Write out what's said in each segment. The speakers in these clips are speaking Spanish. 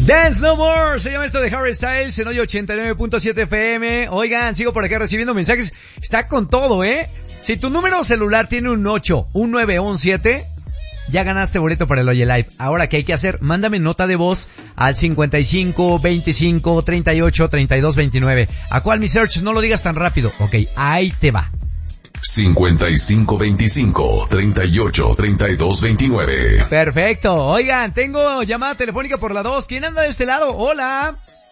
Dance No More, se llama esto de Harry Styles en hoy 89.7 FM. Oigan, sigo por acá recibiendo mensajes. Está con todo, ¿eh? Si tu número celular tiene un 8, un 9 o un 7, ya ganaste boleto para el Oye Live. Ahora, ¿qué hay que hacer? Mándame nota de voz al 55 25 38 32 29. ¿A cuál, mi search? No lo digas tan rápido. Ok, ahí te va. 55 25 38 32 29. Perfecto. Oigan, tengo llamada telefónica por la 2. ¿Quién anda de este lado? Hola.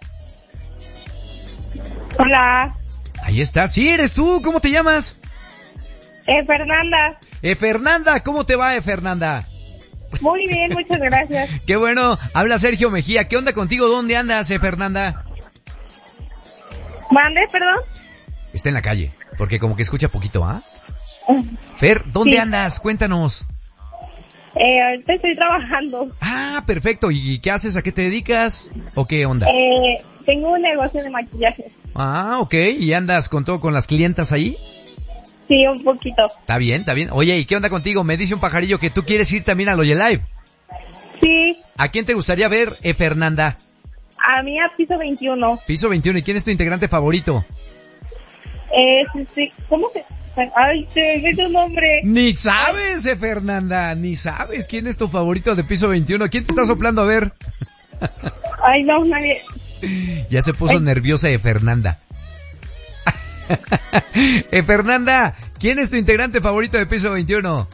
Hola. Ahí está. Sí, eres tú. ¿Cómo te llamas? Fernanda. Fernanda, ¿cómo te va, Fernanda? Muy bien, muchas gracias. Qué bueno. Habla Sergio Mejía. ¿Qué onda contigo? ¿Dónde andas, Fernanda? ¿Mande, perdón? Está en la calle, porque como que escucha poquito, ¿ah? Fer, ¿dónde andas? Cuéntanos. Ahorita estoy trabajando. Ah, perfecto. ¿Y qué haces? ¿A qué te dedicas? ¿O qué onda? Tengo un negocio de maquillaje. Ah, ok. ¿Y andas con todo con las clientas ahí? Sí, un poquito. Está bien, está bien. Oye, ¿y qué onda contigo? Me dice un pajarillo que tú quieres ir también al Oye Live. Sí. ¿A quién te gustaría ver, Fernanda? A mí a Piso 21. Piso 21. ¿Y quién es tu integrante favorito? Sí, ¿cómo se...? Ay, se ve tu nombre. Ni sabes, Fernanda, ni sabes quién es tu favorito de Piso 21. ¿Quién te está soplando? A ver. Ay, no, nadie. Ya se puso nerviosa Fernanda. Fernanda, ¿quién es tu integrante favorito de Piso 21?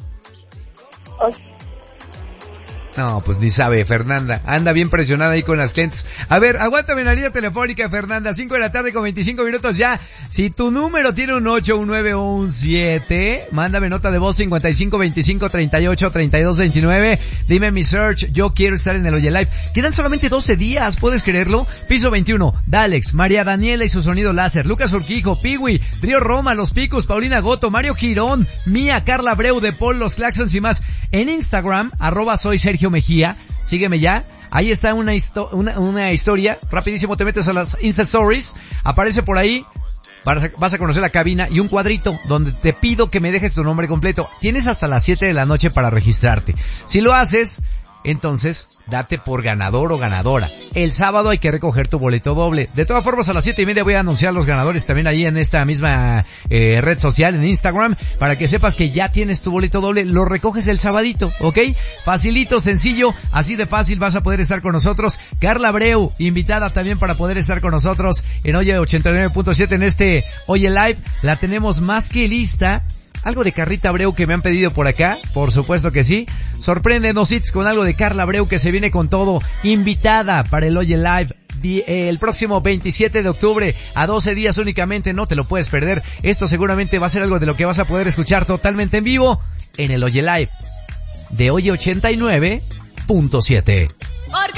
No, pues ni sabe, Fernanda. Anda bien presionada ahí con las clientes. A ver, aguántame en la línea telefónica, Fernanda. 5 de la tarde con 25 minutos ya. Si tu número tiene un 8, un 9 o un 7, mándame nota de voz 55 25 38 32 29. Dime mi search, yo quiero estar en el Oye Live. Quedan solamente 12 días, ¿puedes creerlo? Piso 21, Dalex, María Daniela y su sonido láser, Lucas Urquijo, Piwi, Río Roma, Los Picos, Paulina Goto, Mario Girón, Mía, Carla Abreu, De Paul, Los Claxons y más. En Instagram, @soy Sergio Mejía, sígueme ya. Ahí está una historia, rapidísimo te metes a las Insta Stories, aparece por ahí, vas a conocer la cabina y un cuadrito donde te pido que me dejes tu nombre completo. Tienes hasta las 7 de la noche para registrarte. Si lo haces, entonces date por ganador o ganadora. El sábado hay que recoger tu boleto doble. De todas formas, a las 7:30 voy a anunciar los ganadores también ahí en esta misma red social, en Instagram, para que sepas que ya tienes tu boleto doble. Lo recoges el sabadito, ¿ok? Facilito, sencillo, así de fácil vas a poder estar con nosotros. Carla Abreu, invitada también para poder estar con nosotros en Oye 89.7 en este Oye Live. La tenemos más que lista. Algo de Carlita Abreu que me han pedido por acá, por supuesto que sí. Sorpréndenos, Itz, con algo de Carla Abreu que se viene con todo. Invitada para el Oye Live el próximo 27 de octubre, a 12 días únicamente, no te lo puedes perder. Esto seguramente va a ser algo de lo que vas a poder escuchar totalmente en vivo en el Oye Live de Oye 89.7.